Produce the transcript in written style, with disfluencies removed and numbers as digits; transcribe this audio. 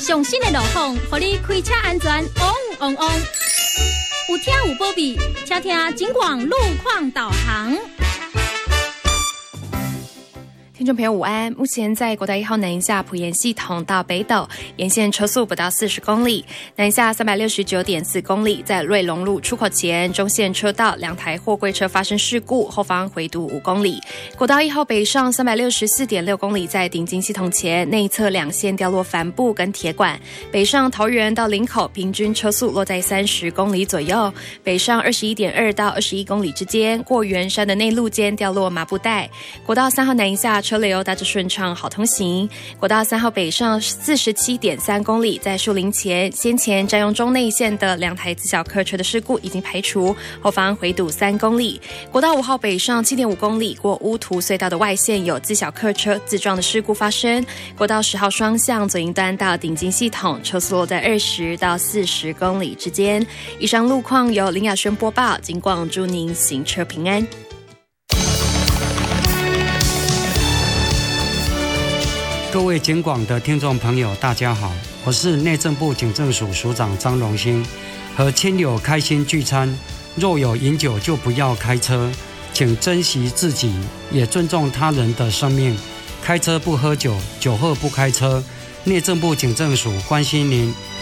上新的路况，让你开车安全旺旺旺。有听有保庇，请听警广路况导航。 听众朋友午安，目前在国道1号南营下埔盐系统到北斗沿线车速不到40公里，南下369.4公里，在瑞隆路出口前中线车道2台货柜车发生事故，后方回堵5公里。国道1号北上364.6公里，在顶金系统前内侧2线掉落帆布跟铁管，北上桃园到林口平均车速落在30公里左右，北上21.2到21公里之间，过圆山的内路间掉落麻布袋。国道3号南营下车流大致顺畅，好通行。国道3号北上47.3公里，在树林前先前占用中内线的2台自小客车的事故已经排除，后方回堵3公里。国道5号北上7.5公里，过乌涂隧道的外线有自小客车自撞的事故发生。国道10号双向左营端到顶金系统，车速落在20到40公里之间。以上路况由林雅轩播报，警广祝您行车平安。 各位警广的听众朋友大家好，我是内政部警政署署长张荣兴。和亲友开心聚餐，若有饮酒就不要开车，请珍惜自己，也尊重他人的生命。开车不喝酒，酒后不开车。内政部警政署关心您，